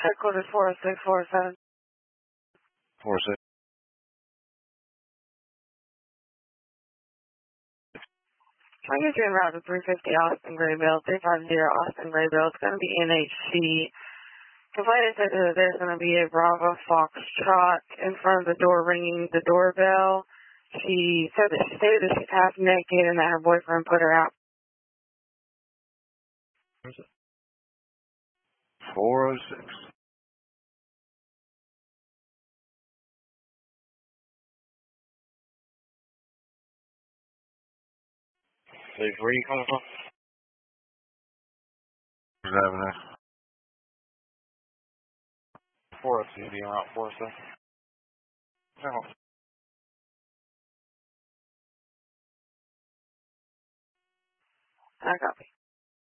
Headquarters 40647. 46. I guess you're en route to 350 Austin Graybill, 350 Austin Graybill. It's going to be NHC. Complainant said that there's going to be a Bravo Foxtrot in front of the door ringing the doorbell. She said that she stated that she's half naked and that her boyfriend put her out. 406. Hey, where you coming from? Avenue. 406, be around 406. No. I copy.